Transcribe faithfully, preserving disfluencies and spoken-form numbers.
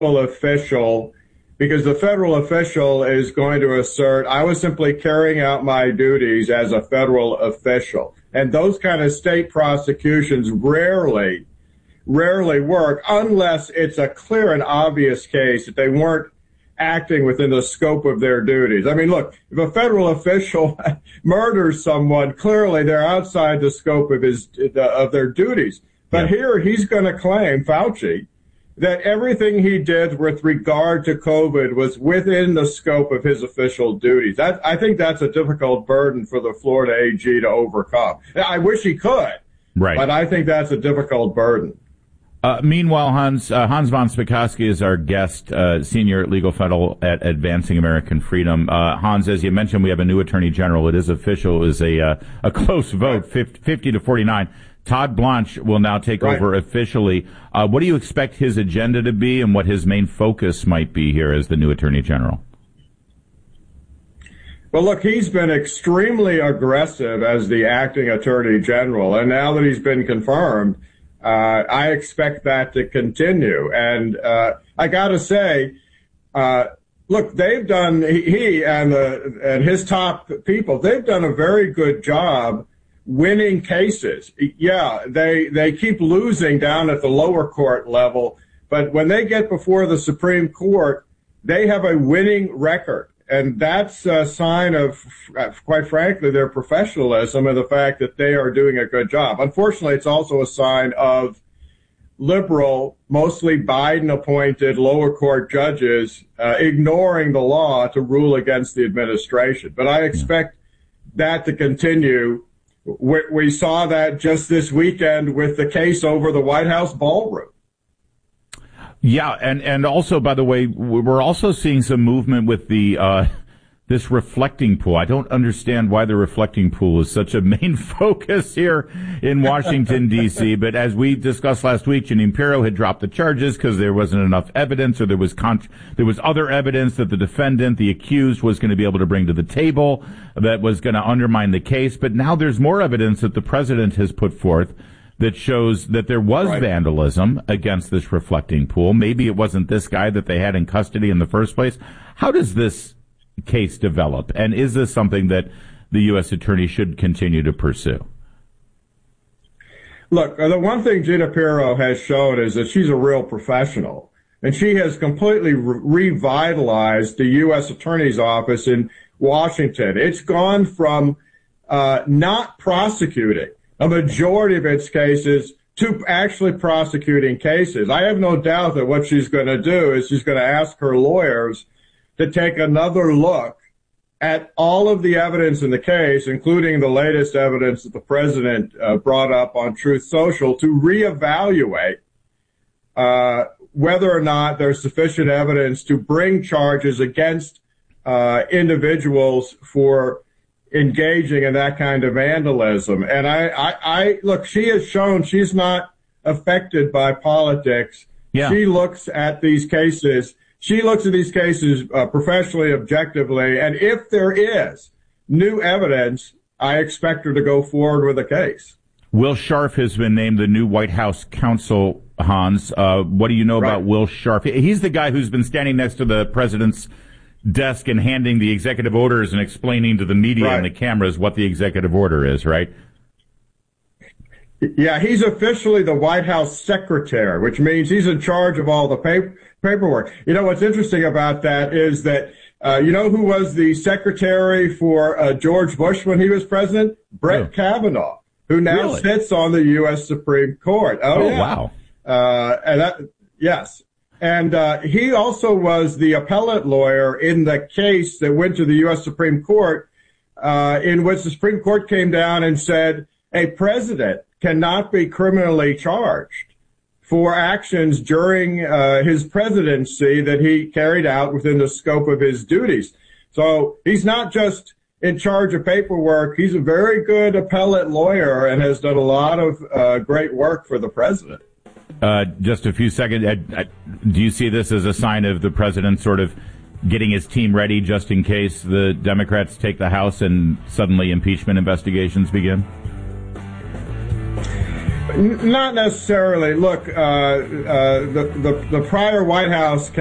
official, because the federal official is going to assert, I was simply carrying out my duties as a federal official. And those kind of state prosecutions rarely, rarely work unless it's a clear and obvious case that they weren't acting within the scope of their duties. I mean, look, if a federal official murders someone, clearly they're outside the scope of his of their duties. But yeah. Here he's going to claim, Fauci, that everything he did with regard to COVID was within the scope of his official duties. That, I think that's a difficult burden for the Florida A G to overcome. I wish he could, right. But I think that's a difficult burden. Uh, meanwhile, Hans uh, Hans von Spakovsky is our guest, uh, senior legal fellow at Advancing American Freedom. Uh, Hans, as you mentioned, we have a new attorney general. It is official. It is a uh, a close vote, fifty to forty-nine. Todd Blanche will now take right. over officially. Uh, what do you expect his agenda to be, and what his main focus might be here as the new attorney general? Well, look, he's been extremely aggressive as the acting attorney general, and now that he's been confirmed, Uh, I expect that to continue. And uh, I got to say, uh, look, they've done, he, he and, the, and his top people, they've done a very good job winning cases. Yeah, they, they keep losing down at the lower court level, but when they get before the Supreme Court, they have a winning record. And that's a sign of, quite frankly, their professionalism and the fact that they are doing a good job. Unfortunately, it's also a sign of liberal, mostly Biden-appointed lower court judges uh, ignoring the law to rule against the administration. But I expect that to continue. We, we saw that just this weekend with the case over the White House ballroom. Yeah, and, and also, by the way, we're also seeing some movement with the uh this reflecting pool. I don't understand why the reflecting pool is such a main focus here in Washington, D C, but as we discussed last week, Jeanine Pirro had dropped the charges because there wasn't enough evidence, or there was con- there was other evidence that the defendant, the accused, was going to be able to bring to the table that was going to undermine the case. But now there's more evidence that the president has put forth that shows that there was right. vandalism against this reflecting pool. Maybe it wasn't this guy that they had in custody in the first place. How does this case develop? And is this something that the U S attorney should continue to pursue? Look, the one thing Gina Pirro has shown is that she's a real professional. And she has completely re- revitalized the U S attorney's office in Washington. It's gone from uh, not prosecuting a majority of its cases to actually prosecuting cases. I have no doubt that what she's going to do is she's going to ask her lawyers to take another look at all of the evidence in the case, including the latest evidence that the president uh, brought up on Truth Social, to reevaluate uh, whether or not there's sufficient evidence to bring charges against uh, individuals for engaging in that kind of vandalism. And I, I, I look, she has shown she's not affected by politics. Yeah. She looks at these cases. She looks at these cases uh, professionally, objectively. And if there is new evidence, I expect her to go forward with a case. Will Scharf has been named the new White House counsel, Hans. Uh, what do you know right. about Will Scharf? He's the guy who's been standing next to the president's desk and handing the executive orders and explaining to the media right. and the cameras what the executive order is, right? Yeah, he's officially the White House secretary, which means he's in charge of all the paper, paperwork. You know, what's interesting about that is that, uh, you know who was the secretary for uh, George Bush when he was president? Brett oh. Kavanaugh, who now really? sits on the U S Supreme Court. Oh, oh yeah. wow. Uh, and that, yes. And uh, he also was the appellate lawyer in the case that went to the U S Supreme Court, uh, in which the Supreme Court came down and said a president cannot be criminally charged for actions during uh, his presidency that he carried out within the scope of his duties. So he's not just in charge of paperwork. He's a very good appellate lawyer and has done a lot of uh, great work for the president. Uh, just a few seconds. Uh, uh, do you see this as a sign of the president sort of getting his team ready just in case the Democrats take the House and suddenly impeachment investigations begin? Not necessarily. Look, uh, uh, the, the the prior White House